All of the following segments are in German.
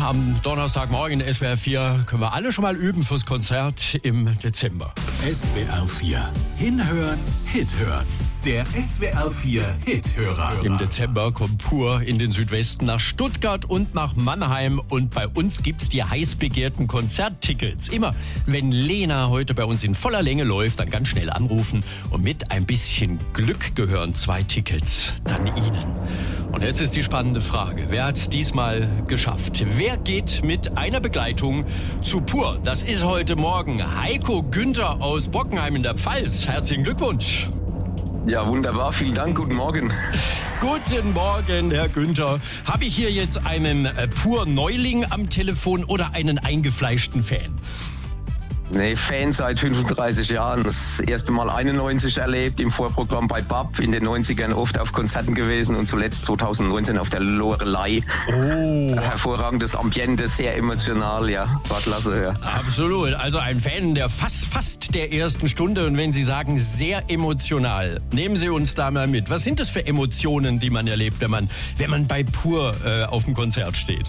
Am Donnerstagmorgen SWR 4 können wir alle schon mal üben fürs Konzert im Dezember. SWR 4. Hinhören, Hit hören. Der SWR 4 Hithörer. Im Dezember kommt Pur in den Südwesten nach Stuttgart und nach Mannheim. Und bei uns gibt's die heiß begehrten Konzerttickets. Immer wenn Lena heute bei uns in voller Länge läuft, dann ganz schnell anrufen. Und mit ein bisschen Glück gehören 2 Tickets dann Ihnen. Und jetzt ist die spannende Frage. Wer hat's diesmal geschafft? Wer geht mit einer Begleitung zu Pur? Das ist heute Morgen Heiko Günther aus Bockenheim in der Pfalz. Herzlichen Glückwunsch. Ja, wunderbar. Vielen Dank. Guten Morgen. Guten Morgen, Herr Günther. Habe ich hier jetzt einen Pur-Neuling am Telefon oder einen eingefleischten Fan? Nee, Fan seit 35 Jahren. Das erste Mal 91 erlebt, im Vorprogramm bei BAP, in den 90ern oft auf Konzerten gewesen und zuletzt 2019 auf der Loreley. Oh. Hervorragendes Ambiente, sehr emotional, ja. War klasse, ja. Absolut. Also ein Fan der fast der ersten Stunde. Und wenn Sie sagen, sehr emotional, nehmen Sie uns da mal mit. Was sind das für Emotionen, die man erlebt, wenn man bei Pur auf dem Konzert steht?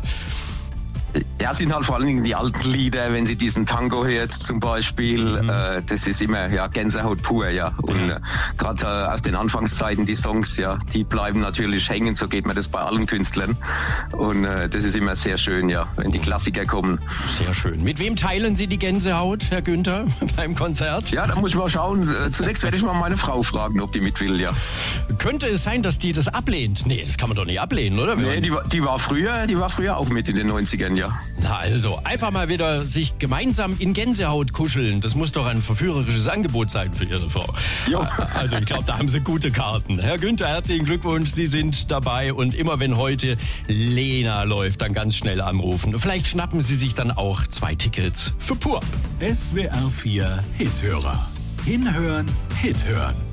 Ja, sind halt vor allen Dingen die alten Lieder, wenn sie diesen Tango hört zum Beispiel, das ist immer Gänsehaut pur, ja. Und gerade aus den Anfangszeiten die Songs, ja, die bleiben natürlich hängen, so geht mir das bei allen Künstlern. Und das ist immer sehr schön, ja, wenn die Klassiker kommen. Sehr schön. Mit wem teilen Sie die Gänsehaut, Herr Günther, beim Konzert? Ja, da muss ich mal schauen. Zunächst werde ich mal meine Frau fragen, ob die mit will, ja. Könnte es sein, dass die das ablehnt? Nee, das kann man doch nicht ablehnen, oder? Nee, die war früher auch mit in den 90ern, ja. Na also, einfach mal wieder sich gemeinsam in Gänsehaut kuscheln. Das muss doch ein verführerisches Angebot sein für Ihre Frau. Jo. Also ich glaube, da haben Sie gute Karten. Herr Günther, herzlichen Glückwunsch, Sie sind dabei. Und immer wenn heute Lena läuft, dann ganz schnell anrufen. Vielleicht schnappen Sie sich dann auch 2 Tickets für Pur. SWR 4 Hithörer. Hinhören, Hit hören.